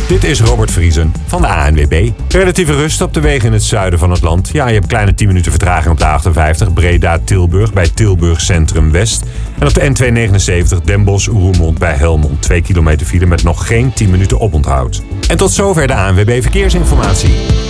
Dit is Robert Vriesen van de ANWB. Relatieve rust op de wegen in het zuiden van het land. Ja, je hebt kleine 10 minuten vertraging op de 58 Breda-Tilburg bij Tilburg Centrum West. En op de N279 Den Bosch-Roermond bij Helmond. 2 kilometer file met nog geen 10 minuten oponthoud. En tot zover de ANWB Verkeersinformatie.